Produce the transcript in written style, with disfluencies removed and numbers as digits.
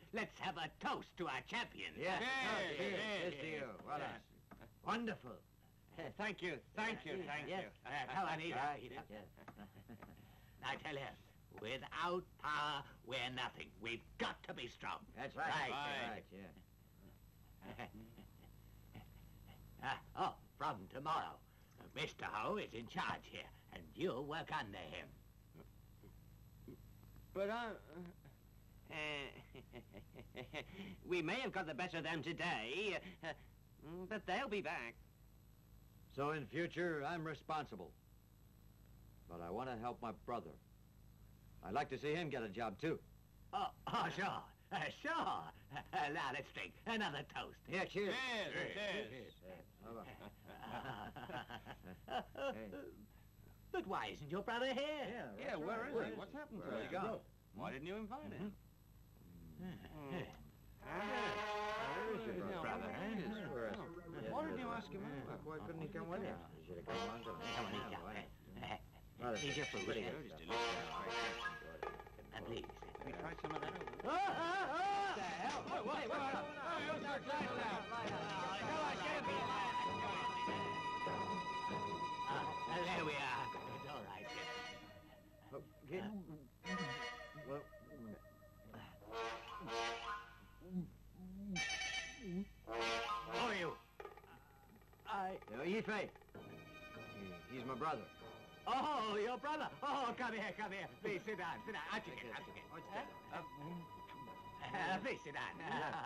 let's have a toast to our champion. Yes. Yes, Cheers. yes, Cheers to you. Well done. Wonderful. Thank you. Come on, eat up, eat up. Yes. I tell you, without power, we're nothing. We've got to be strong. That's right. Right. Yeah. From tomorrow, Mr. Ho is in charge here, and you'll work under him. But we may have got the better of them today, but they'll be back. So in future, I'm responsible. But I want to help my brother. I'd like to see him get a job, too. Sure. Sure. Now, let's drink another toast. Yeah, cheers. Cheers. But why isn't your brother here? Yeah, where is he? What's happened to Where'd him? he go? Why didn't you invite him? Where is your brother? Where is he? Why didn't you ask him over? Why couldn't he come with us? He should have come along to me. Come on, eat up. Eat your food. Pretty good. It's delicious. And please. We try some of that over. What the hell? Wait, there we are. It's all right. Okay. Well, Who are you? Ife. He's my brother. Oh, your brother. Oh, come here. Please sit down. Out again. Please sit down.